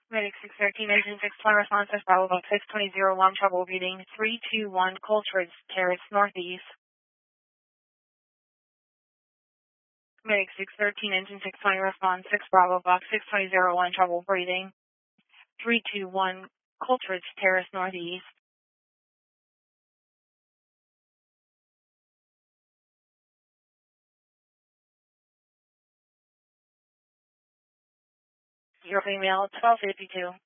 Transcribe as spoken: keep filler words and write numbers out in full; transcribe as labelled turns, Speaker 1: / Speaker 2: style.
Speaker 1: Medic six thirteen, engine six, flight response, Bravo Box six twenty, long trouble reading three two one, Coltridge Terrace, Northeast. Medic six thirteen, engine six twenty, response six Bravo Box six twenty, one, trouble breathing three two one, Coltridge Terrace, Northeast. Your female, twelve fifty-two.